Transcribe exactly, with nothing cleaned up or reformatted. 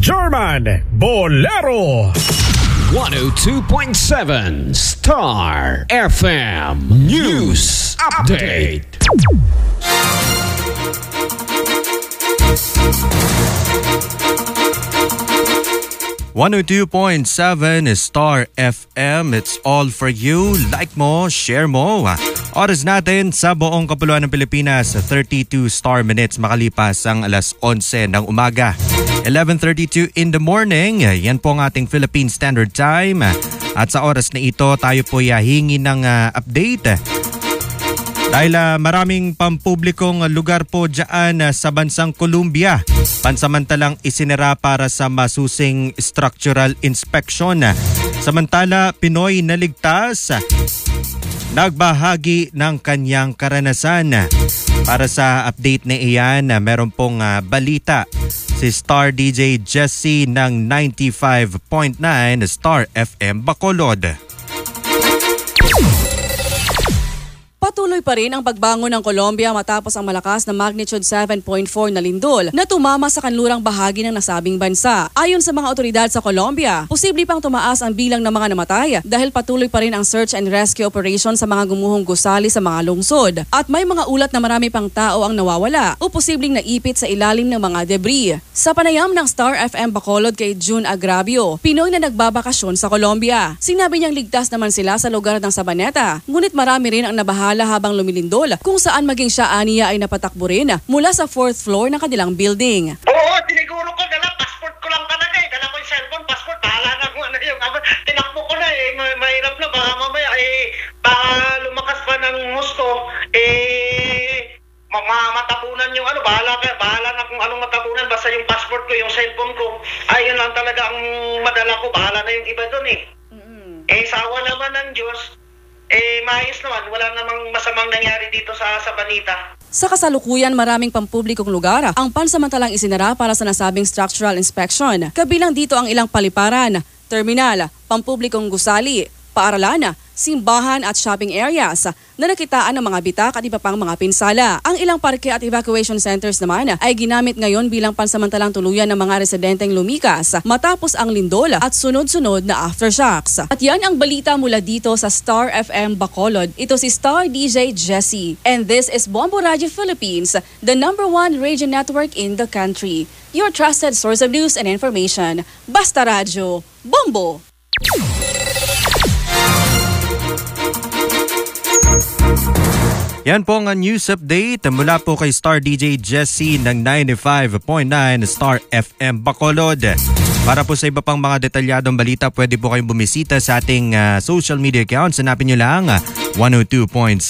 German Bolero. one oh two point seven Star F M News Update. one oh two point seven Star F M. It's all for you. Like mo, share mo. Oras natin sa buong kapuluan ng Pilipinas, thirty-two star minutes makalipas ang alas onse ng umaga. eleven thirty-two in the morning. Yan po ang ating Philippine Standard Time. At sa oras na ito, tayo po yahingi ng uh, update. Dahil uh, maraming pampublikong lugar po dyan uh, sa bansang Colombia, pansamantalang isinira para sa masusing structural inspection. Samantala, Pinoy naligtas, nagbahagi ng kanyang karanasan. Para sa update na iyan, meron pong uh, balita si Star D J Jesse ng ninety-five point nine Star F M Bacolod. Patuloy pa rin ang pagbangon ng Colombia matapos ang malakas na magnitude seven point four na lindol na tumama sa kanlurang bahagi ng nasabing bansa. Ayon sa mga otoridad sa Colombia, posible pang tumaas ang bilang ng mga namatay dahil patuloy pa rin ang search and rescue operation sa mga gumuhong gusali sa mga lungsod. At may mga ulat na marami pang tao ang nawawala o posibleng naipit sa ilalim ng mga debris. Sa panayam ng Star F M Bacolod kay June Agravio, Pinoy na nagbabakasyon sa Colombia. Sinabi niyang ligtas naman sila sa lugar ng Sabaneta, ngunit marami rin ang nabahala habang lumilindol kung saan maging siya aniya ay napatakbo rin mula sa fourth floor ng kanilang building. Oo, tiniguro ko, dala, passport ko lang talaga eh. Dala ko yung cellphone, passport, bahala na kung ano yung, tinakbo ko na eh, mahirap na, baka mamaya eh, baka lumakas pa ng husto, eh, matapunan yung ano, bahala ka, bahala na kung anong matapunan, basta yung passport ko, yung cellphone ko, ayun lang talaga ang madala ko, bahala na yung iba doon eh. Mm-hmm. Eh, sawa naman ng Diyos, eh, maayos naman. Wala namang masamang nangyari dito sa Sabaneta. Sa kasalukuyan, maraming pampublikong lugar ang pansamantalang isinara para sa nasabing structural inspection. Kabilang dito ang ilang paliparan, terminal, pampublikong gusali, paaralan, simbahan at shopping areas na nakitaan ng mga bitak at iba pang mga pinsala. Ang ilang parke at evacuation centers naman ay ginamit ngayon bilang pansamantalang tuluyan ng mga residenteng lumikas matapos ang lindol at sunod-sunod na aftershocks. At yan ang balita mula dito sa Star F M Bacolod. Ito si Star D J Jesse. And this is Bombo Radio Philippines, the number one radio network in the country. Your trusted source of news and information. Basta Radio. Bombo! Yan po ang news update mula po kay Star D J Jesse ng ninety-five point nine Star F M Bacolod. Para po sa iba pang mga detalyadong balita, pwede po kayong bumisita sa ating uh, social media accounts. Hanapin nyo lang uh, one oh two point